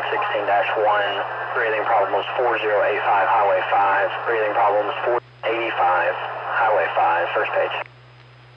16-1. Breathing problems 4085 Highway 5. Breathing problems 485 Highway 5. First page.